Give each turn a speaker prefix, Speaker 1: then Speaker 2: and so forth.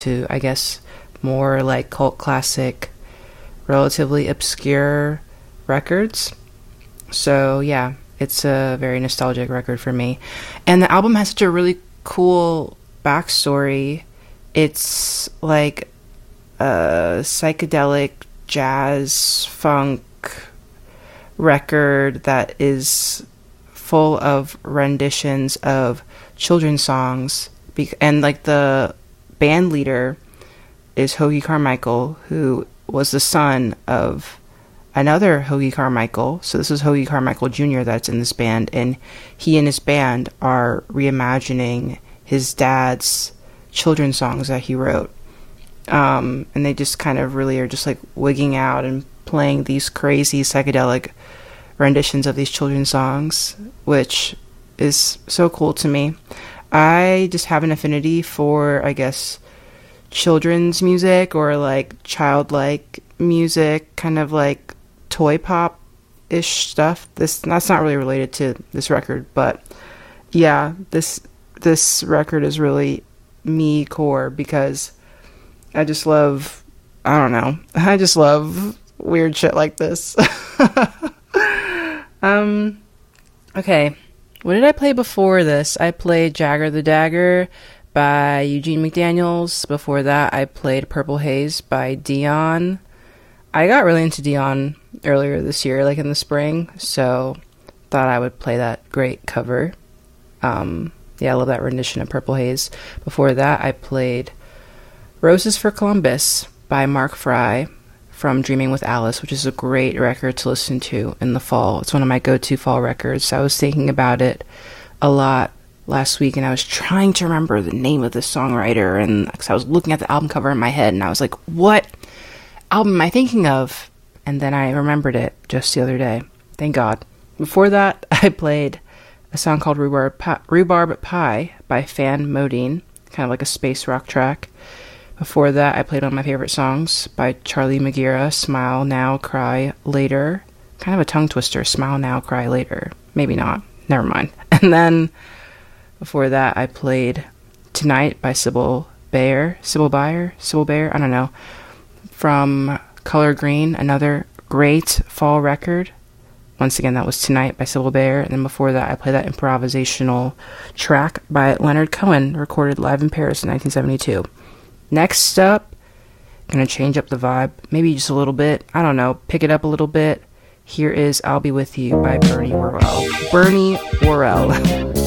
Speaker 1: to, I guess, more like cult classic, relatively obscure records. So yeah, it's a very nostalgic record for me. And the album has such a really cool backstory. It's like a psychedelic jazz funk record that is full of renditions of children's songs. And like the band leader is Hoagy Carmichael, who was the son of another Hoagy Carmichael. So this is Hoagy Carmichael Jr. that's in this band, and he and his band are reimagining his dad's children's songs that he wrote. And they just kind of really are just like wigging out and playing these crazy psychedelic renditions of these children's songs, which is so cool to me. I just have an affinity for, I guess, children's music, or like childlike music, kind of like toy pop-ish stuff. That's not really related to this record, but yeah, this record is really me core, because I just love, I don't know, I just love weird shit like this. Okay, what did I play before this? I played Jagger the Dagger by Eugene McDaniels. Before that, I played Purple Haze by Dion. I got really into Dion earlier this year, like in the spring, so thought I would play that great cover. Yeah, I love that rendition of Purple Haze. Before that, I played Roses for Columbus by Mark Fry from Dreaming with Alice, which is a great record to listen to in the fall. It's one of my go-to fall records. I was thinking about it a lot last week, and I was trying to remember the name of the songwriter, and because I was looking at the album cover in my head, and I was like, what album am I thinking of? And then I remembered it just the other day. Thank God. Before that, I played a song called Rhubarb Pie by Fan Modine, kind of like a space rock track. Before that, I played one of my favorite songs by Charlie Magira, Smile Now, Cry Later. Kind of a tongue twister, Smile Now, Cry Later. Maybe not. Never mind. And then before that, I played Tonight by Sybil Bayer, I don't know, from Color Green, another great fall record. Once again, that was Tonight by Sybil Bayer. And then before that, I played that improvisational track by Leonard Cohen, recorded live in Paris in 1972. Next up, gonna change up the vibe, maybe just a little bit. I don't know, pick it up a little bit. Here is I'll Be With You by Bernie Worrell. Bernie Worrell.